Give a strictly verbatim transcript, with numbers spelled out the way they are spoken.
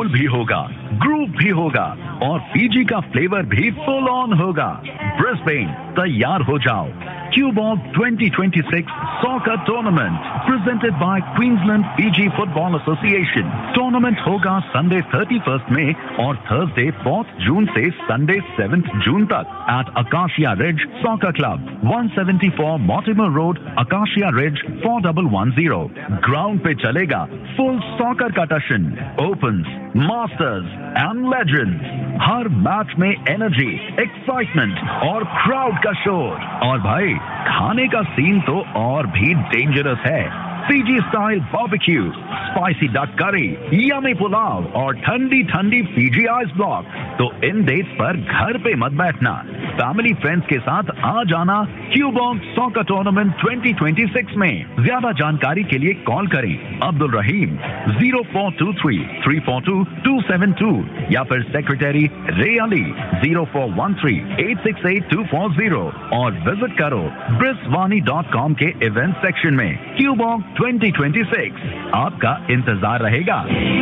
माहौल भी होगा, ग्रुप भी होगा और पीजी का फ्लेवर भी फुल ऑन होगा। ब्रिस्बेन, तैयार हो जाओ। क्यूबॉग twenty twenty six soccer tournament presented by Queensland PG football association. Tournament होगा संडे थर्टी फर्स्ट में और थर्सडे फोर्थ जून से संडे सेवंथ जून तक eight acacia ridge soccer club, one seventy four Mortimer road, acacia ridge four one one zero. Ground पे चलेगा full soccer का टशन, opens, masters and legends. Her match में energy, excitement और crowd का शोर। और भाई, खाने का सीन तो और भी डेंजरस है। PG style barbecue, spicy duck करी, यमी पुलाव और ठंडी ठंडी पीजी आइस ब्लॉक। तो इन डेट्स पर घर पे मत बैठना, फैमिली फ्रेंड्स के साथ आ जाना क्यूबॉग soccer tournament twenty twenty six में। ज्यादा जानकारी के लिए कॉल करें अब्दुल रहीम zero four to three three four to to seven to या फिर सेक्रेटरी रे Ali zero four one three eight six eight to four zero और विजिट करो ब्रिस्वानी डॉट कॉम के इवेंट सेक्शन में। क्यूबॉग ट्वेंटी ट्वेंटी सिक्स आपका इंतजार रहेगा।